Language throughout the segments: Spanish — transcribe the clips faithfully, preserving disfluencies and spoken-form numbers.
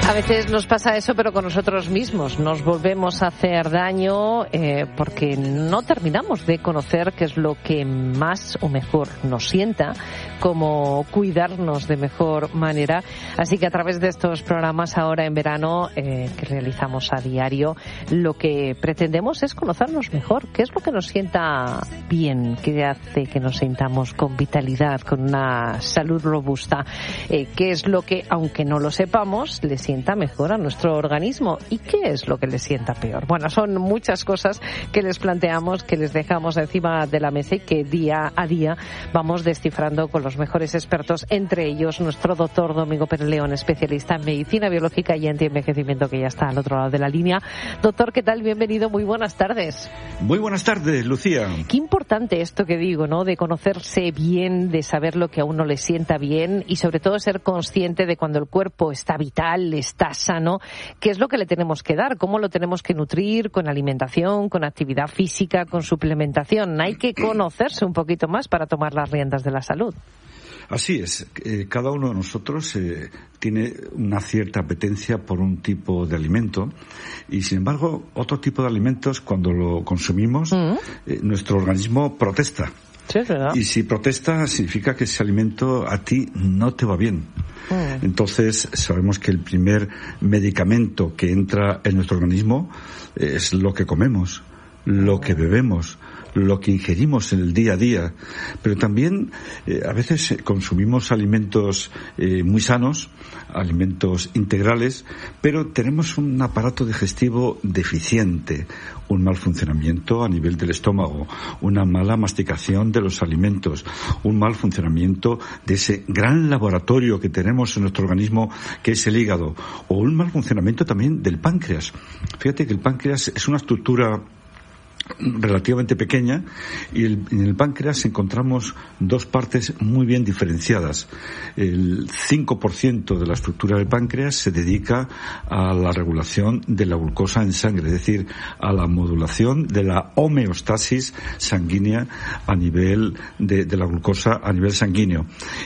A veces nos pasa eso, pero con nosotros mismos. Nos volvemos a hacer daño eh, porque no terminamos de conocer qué es lo que más o mejor nos sienta, cómo cuidarnos de mejor manera. Así que a través de estos programas ahora en verano eh, que realizamos a diario, lo que pretendemos es conocernos mejor. ¿Qué es lo que nos sienta bien? ¿Qué hace que nos sintamos con vitalidad, con una salud robusta? Eh, ¿Qué es lo que, aunque no lo sepamos, le sienta mejor a nuestro organismo? ¿Y qué es lo que les sienta peor? Bueno, son muchas cosas que les planteamos, que les dejamos encima de la mesa y que día a día vamos descifrando con los mejores expertos, entre ellos nuestro doctor Domingo Pérez León, especialista en medicina biológica y antienvejecimiento, que ya está al otro lado de la línea. Doctor, ¿qué tal? Bienvenido, muy buenas tardes. Muy buenas tardes, Lucía. Qué importante esto que digo, ¿no? De conocerse bien, de saber lo que a uno le sienta bien y sobre todo ser consciente de cuando el cuerpo está vital, está sano, qué es lo que le tenemos que dar, cómo lo tenemos que nutrir, con alimentación, con actividad física, con suplementación. Hay que conocerse un poquito más para tomar las riendas de la salud. Así es, eh, cada uno de nosotros eh, tiene una cierta apetencia por un tipo de alimento y, sin embargo, otro tipo de alimentos, cuando lo consumimos, mm. eh, nuestro organismo protesta. Sí, es verdad. Y si protesta, significa que ese alimento a ti no te va bien. Mm. Entonces, sabemos que el primer medicamento que entra en nuestro organismo es lo que comemos, lo mm. que bebemos, lo que ingerimos en el día a día, pero también eh, a veces consumimos alimentos eh, muy sanos, alimentos integrales, pero tenemos un aparato digestivo deficiente, un mal funcionamiento a nivel del estómago, una mala masticación de los alimentos, un mal funcionamiento de ese gran laboratorio que tenemos en nuestro organismo que es el hígado, o un mal funcionamiento también del páncreas. Fíjate que el páncreas es una estructura relativamente pequeña y el, en el páncreas encontramos dos partes muy bien diferenciadas. El cinco por ciento de la estructura del páncreas se dedica a la regulación de la glucosa en sangre, es decir, a la modulación de la homeostasis sanguínea a nivel de, de la glucosa a nivel sanguíneo.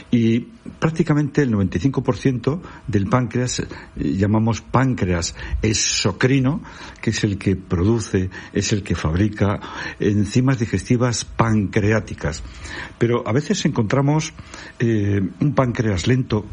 Y prácticamente el noventa y cinco por ciento del páncreas eh, llamamos páncreas exocrino, que es el que produce, es el que fabrica enzimas digestivas pancreáticas. Pero a veces encontramos eh, un páncreas lento,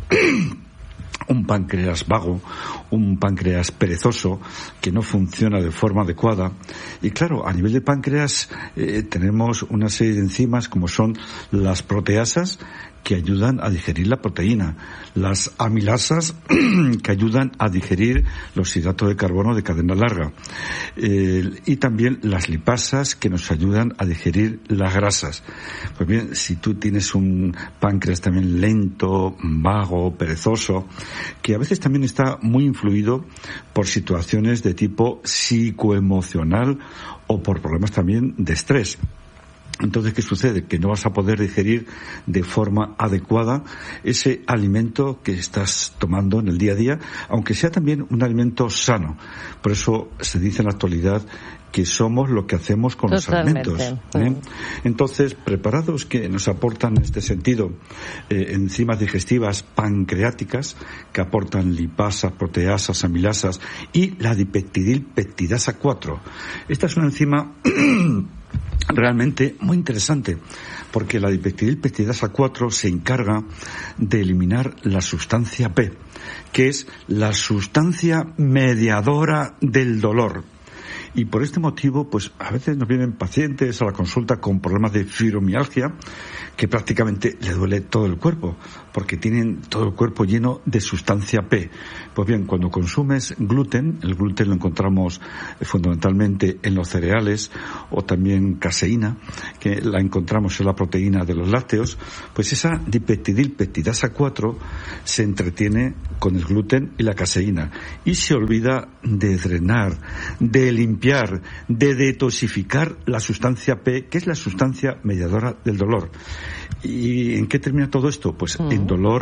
un páncreas vago, un páncreas perezoso que no funciona de forma adecuada. Y claro, a nivel de páncreas eh, tenemos una serie de enzimas como son las proteasas, que ayudan a digerir la proteína, las amilasas que ayudan a digerir los hidratos de carbono de cadena larga, eh, y también las lipasas que nos ayudan a digerir las grasas. Pues bien, si tú tienes un páncreas también lento, vago, perezoso, que a veces también está muy influido por situaciones de tipo psicoemocional o por problemas también de estrés. Entonces, ¿qué sucede? Que no vas a poder digerir de forma adecuada ese alimento que estás tomando en el día a día, aunque sea también un alimento sano. Por eso se dice en la actualidad que somos lo que hacemos con Totalmente. Los alimentos. ¿eh? Entonces, preparados que nos aportan en este sentido eh, enzimas digestivas pancreáticas que aportan lipasas, proteasas, amilasas y la dipeptidilpeptidasa cuatro. Esta es una enzima realmente muy interesante, porque la dipeptidilpeptidasa cuatro se encarga de eliminar la sustancia P, que es la sustancia mediadora del dolor. Y por este motivo, pues a veces nos vienen pacientes a la consulta con problemas de fibromialgia, que prácticamente le duele todo el cuerpo, porque tienen todo el cuerpo lleno de sustancia P. Pues bien, cuando consumes gluten, el gluten lo encontramos fundamentalmente en los cereales, o también caseína, que la encontramos en la proteína de los lácteos, pues esa dipeptidilpeptidasa cuatro se entretiene con el gluten y la caseína, y se olvida de drenar, de limpiar, de detoxificar la sustancia P, que es la sustancia mediadora del dolor. ¿Y en qué termina todo esto? Pues uh-huh. en dolor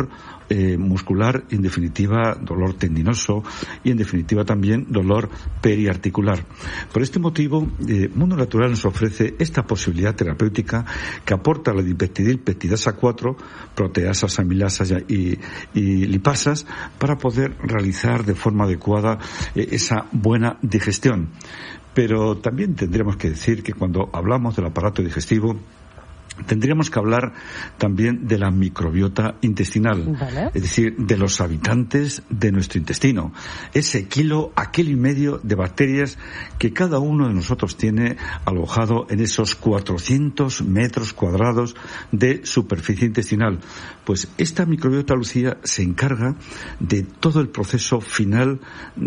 eh, muscular y en definitiva dolor tendinoso y en definitiva también dolor periarticular. Por este motivo, eh, Mundo Natural nos ofrece esta posibilidad terapéutica que aporta la dipeptidil peptidasa cuatro, proteasas, amilasas y, y lipasas para poder realizar de forma adecuada eh, esa buena digestión. Pero también tendríamos que decir que cuando hablamos del aparato digestivo, tendríamos que hablar también de la microbiota intestinal, ¿vale? Es decir, de los habitantes de nuestro intestino. Ese kilo a kilo y medio de bacterias que cada uno de nosotros tiene alojado en esos cuatrocientos metros cuadrados de superficie intestinal. Pues esta microbiota, Lucía, se encarga de todo el proceso final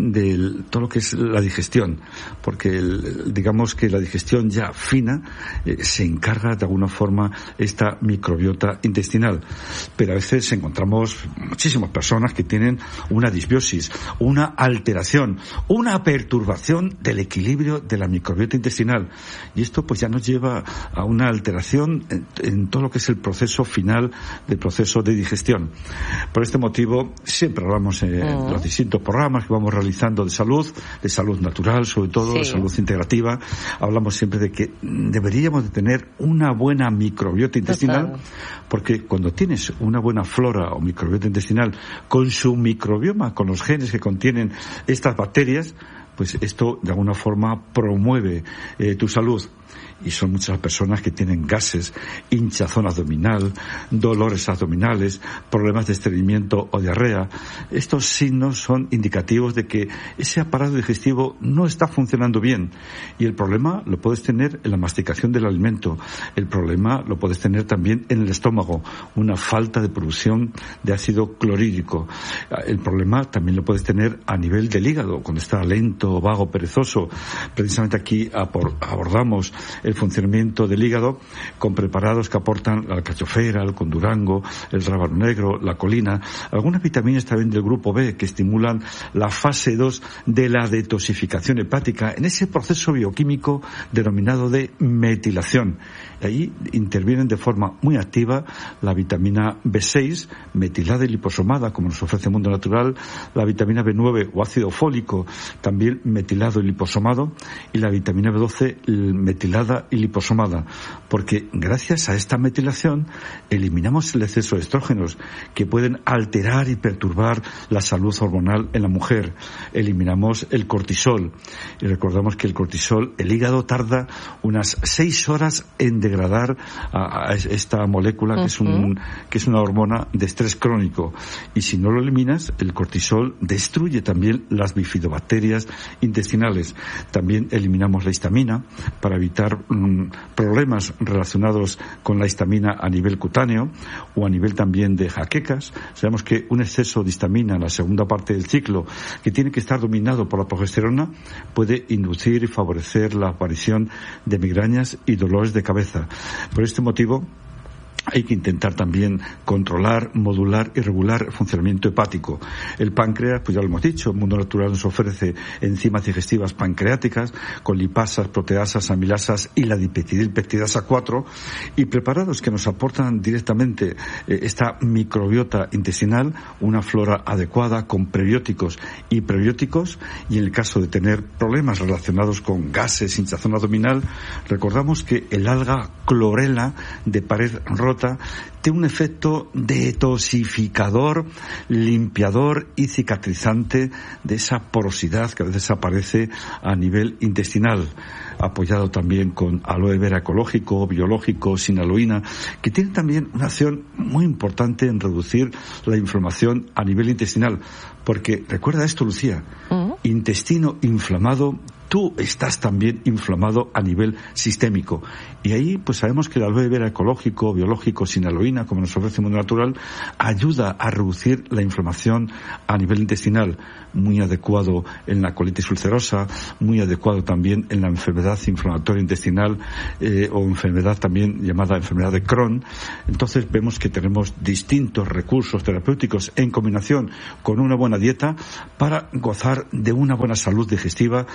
de todo lo que es la digestión, porque el, digamos que la digestión ya fina eh, se encarga de alguna forma esta microbiota intestinal. Pero a veces encontramos muchísimas personas que tienen una disbiosis, una alteración, una perturbación del equilibrio de la microbiota intestinal. Y esto pues ya nos lleva a una alteración en, en todo lo que es el proceso final del proceso de digestión. Por este motivo siempre hablamos en uh-huh. los distintos programas que vamos realizando de salud, de salud natural sobre todo, sí. de salud integrativa. Hablamos siempre de que deberíamos de tener una buena microbiota microbiota intestinal, Total. Porque cuando tienes una buena flora o microbiota intestinal con su microbioma, con los genes que contienen estas bacterias, pues esto de alguna forma promueve eh, tu salud. Y son muchas las personas que tienen gases, hinchazón abdominal, dolores abdominales, problemas de estreñimiento o diarrea. Estos signos son indicativos de que ese aparato digestivo no está funcionando bien. Y el problema lo puedes tener en la masticación del alimento. El problema lo puedes tener también en el estómago, una falta de producción de ácido clorhídrico. El problema también lo puedes tener a nivel del hígado, cuando está lento, vago, perezoso. Precisamente aquí abordamos el funcionamiento del hígado con preparados que aportan la alcachofera, el condurango, el rábano negro, la colina, algunas vitaminas también del grupo B que estimulan la fase dos de la detoxificación hepática en ese proceso bioquímico denominado de metilación. Y ahí intervienen de forma muy activa la vitamina B seis, metilada y liposomada, como nos ofrece el Mundo Natural, la vitamina B nueve o ácido fólico, también metilado y liposomado, y la vitamina B doce metilada y liposomada, porque gracias a esta metilación eliminamos el exceso de estrógenos que pueden alterar y perturbar la salud hormonal en la mujer. Eliminamos el cortisol y recordamos que el cortisol, el hígado tarda unas seis horas en degradar a, a esta molécula que uh-huh. es un que es una hormona de estrés crónico, y si no lo eliminas, el cortisol destruye también las bifidobacterias intestinales. También eliminamos la histamina para evitar problemas relacionados con la histamina a nivel cutáneo o a nivel también de jaquecas. Sabemos que un exceso de histamina en la segunda parte del ciclo, que tiene que estar dominado por la progesterona, puede inducir y favorecer la aparición de migrañas y dolores de cabeza. Por este motivo, hay que intentar también controlar, modular y regular el funcionamiento hepático. El páncreas, pues ya lo hemos dicho, el Mundo Natural nos ofrece enzimas digestivas pancreáticas con lipasas, proteasas, amilasas y la dipeptidil peptidasa cuatro, y preparados que nos aportan directamente eh, esta microbiota intestinal, una flora adecuada con prebióticos y prebióticos. Y en el caso de tener problemas relacionados con gases, hinchazón abdominal, recordamos que el alga clorela de pared rota tiene un efecto detoxificador, limpiador y cicatrizante de esa porosidad que a veces aparece a nivel intestinal, apoyado también con aloe vera ecológico, biológico, sin aloína, que tiene también una acción muy importante en reducir la inflamación a nivel intestinal. Porque recuerda esto, Lucía, uh-huh. intestino inflamado, tú estás también inflamado a nivel sistémico. Y ahí pues sabemos que el aloe vera ecológico, biológico, sin aloína, como nos ofrece el Mundo Natural, ayuda a reducir la inflamación a nivel intestinal. Muy adecuado en la colitis ulcerosa, muy adecuado también en la enfermedad inflamatoria intestinal eh, o enfermedad también llamada enfermedad de Crohn. Entonces vemos que tenemos distintos recursos terapéuticos en combinación con una buena dieta para gozar de una buena salud digestiva que nos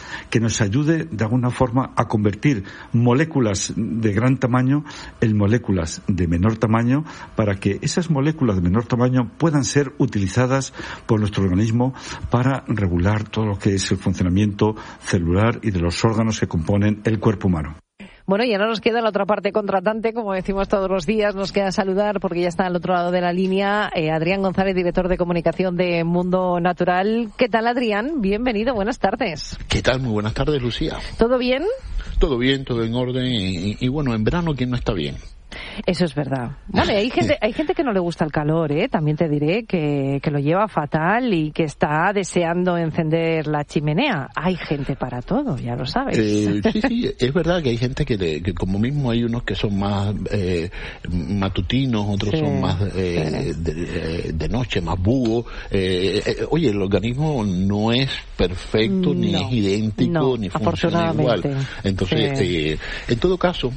nos ayude de alguna forma a convertir moléculas de gran tamaño en moléculas de menor tamaño, para que esas moléculas de menor tamaño puedan ser utilizadas por nuestro organismo para regular todo lo que es el funcionamiento celular y de los órganos que componen el cuerpo humano. Bueno, y ahora nos queda la otra parte contratante, como decimos todos los días, nos queda saludar, porque ya está al otro lado de la línea, eh, Adrián González, director de comunicación de Mundo Natural. ¿Qué tal, Adrián? Bienvenido, buenas tardes. ¿Qué tal? Muy buenas tardes, Lucía. ¿Todo bien? Todo bien, todo en orden, y, y bueno, en verano, ¿quién no está bien? Eso es verdad. Vale, hay gente, hay gente que no le gusta el calor, ¿eh? También te diré que, que lo lleva fatal y que está deseando encender la chimenea. Hay gente para todo, ya lo sabes. Eh, sí, sí, es verdad que hay gente que, de, que como mismo hay unos que son más eh, matutinos, otros sí, son más eh, sí. de, de noche, más búhos. Eh, eh, oye, el organismo no es perfecto, no, ni es idéntico, no, ni funciona igual. Entonces, sí. eh, en todo caso,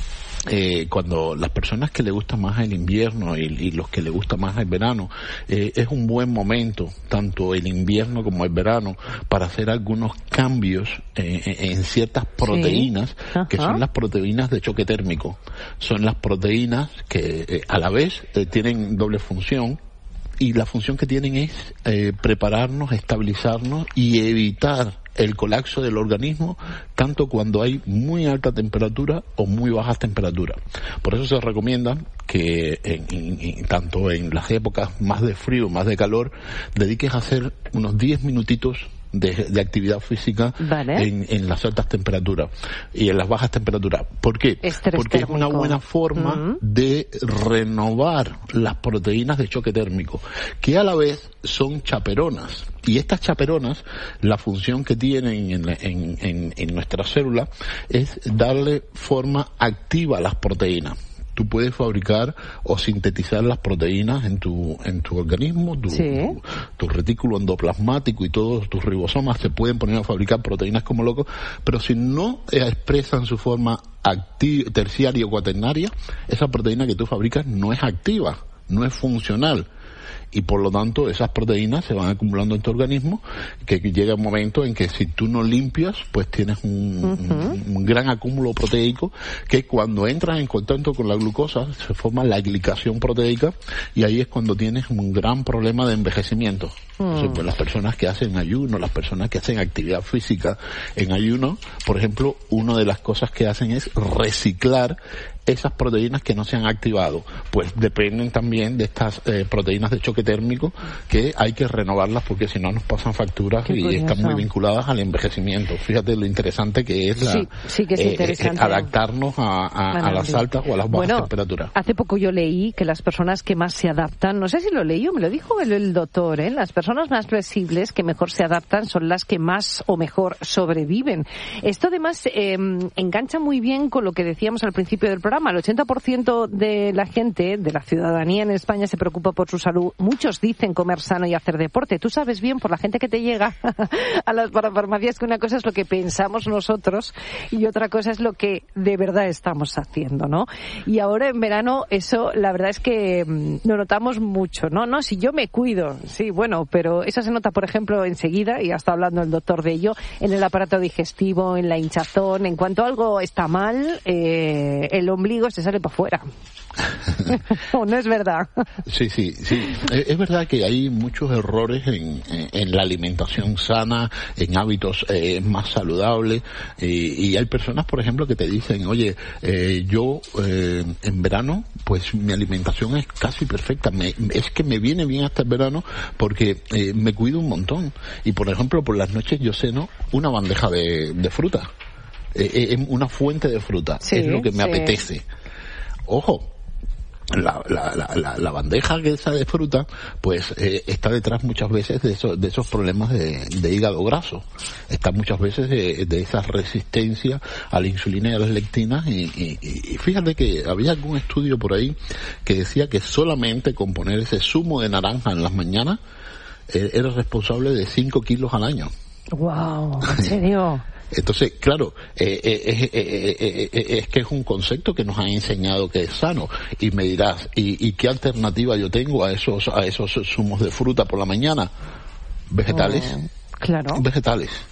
Eh, cuando las personas que le gusta más el invierno y, y los que le gusta más el verano, eh, es un buen momento, tanto el invierno como el verano, para hacer algunos cambios eh, en ciertas proteínas, sí. que son las proteínas de choque térmico. Son las proteínas que eh, a la vez eh, tienen doble función, y la función que tienen es eh, prepararnos, estabilizarnos y evitar el colapso del organismo, tanto cuando hay muy alta temperatura o muy bajas temperaturas. Por eso se recomienda que en, en, en, tanto en las épocas más de frío, más de calor, dediques a hacer unos diez minutitos de, de actividad física, vale. en, en las altas temperaturas y en las bajas temperaturas. ¿Por qué? Estrés Porque térmico. Es una buena forma uh-huh. de renovar las proteínas de choque térmico, que a la vez son chaperonas. Y estas chaperonas, la función que tienen en, en, en, en nuestra célula es darle forma activa a las proteínas. Tú puedes fabricar o sintetizar las proteínas en tu en tu organismo, tu, sí. tu, tu retículo endoplasmático y todos tus ribosomas se pueden poner a fabricar proteínas como locos, pero si no expresan su forma activa, terciaria o cuaternaria, esa proteína que tú fabricas no es activa, no es funcional. Y por lo tanto esas proteínas se van acumulando en tu organismo, que llega un momento en que si tú no limpias, pues tienes un, uh-huh. un, un gran acúmulo proteico, que cuando entras en contacto con la glucosa se forma la glicación proteica, y ahí es cuando tienes un gran problema de envejecimiento. Uh-huh. Entonces, pues las personas que hacen ayuno, las personas que hacen actividad física en ayuno, por ejemplo, una de las cosas que hacen es reciclar esas proteínas que no se han activado, pues dependen también de estas eh, proteínas de choque térmico, que hay que renovarlas porque si no nos pasan facturas. Qué y curioso. Están muy vinculadas al envejecimiento. Fíjate lo interesante que es, la, sí, sí que es eh, interesante. Eh, adaptarnos a, a, a las altas o a las bajas bueno, temperaturas. Hace poco yo leí que las personas que más se adaptan, no sé si lo leí o me lo dijo el, el doctor, ¿eh? Las personas más flexibles que mejor se adaptan son las que más o mejor sobreviven. Esto además eh, engancha muy bien con lo que decíamos al principio del programa. El ochenta por ciento de la gente, de la ciudadanía en España, se preocupa por su salud. Muchos dicen comer sano y hacer deporte. Tú sabes bien, por la gente que te llega a las farmacias, que una cosa es lo que pensamos nosotros y otra cosa es lo que de verdad estamos haciendo, ¿no? Y ahora en verano eso, la verdad es que mmm, lo notamos mucho, ¿no? No, si yo me cuido, sí, bueno, pero eso se nota, por ejemplo, enseguida, y ya está hablando el doctor de ello, en el aparato digestivo, en la hinchazón. En cuanto algo está mal, eh, el ombligo se sale para afuera. ¿O no es verdad? Sí, sí, sí. Es verdad que hay muchos errores en, en, en la alimentación sana, en hábitos eh, más saludables, eh, y hay personas, por ejemplo, que te dicen, oye, eh, yo eh, en verano, pues mi alimentación es casi perfecta, me, es que me viene bien hasta el verano porque eh, me cuido un montón. Y, por ejemplo, por las noches yo ceno una bandeja de, de fruta, eh, eh, una fuente de fruta, sí, es lo que me sí. apetece. Ojo, La, la, la, la bandeja que esa de fruta, pues eh, está detrás muchas veces de esos, de esos problemas de, de hígado graso. Está muchas veces de, de esa resistencia a la insulina y a las lectinas. Y, y, y fíjate que había algún estudio por ahí que decía que solamente con poner ese zumo de naranja en las mañanas eh, era responsable de cinco kilos al año. ¡Wow! ¿En serio? Entonces, claro, eh, eh, eh, eh, eh, eh, es que es un concepto que nos han enseñado que es sano. Y me dirás, ¿y, y qué alternativa yo tengo a esos a esos zumos de fruta por la mañana? Vegetales. Oh, claro. Vegetales.